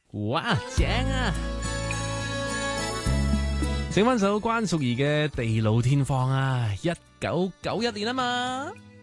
哇，正啊！整翻首關淑怡嘅《地老天荒》啊，1991年啊嘛。